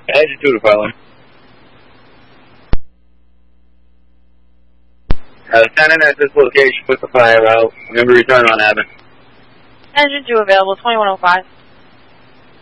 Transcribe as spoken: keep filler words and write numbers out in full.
Engine two to following. Uh, standing at this location, put the fire out. Remember, return on Abbott. Engine two available, twenty-one oh five.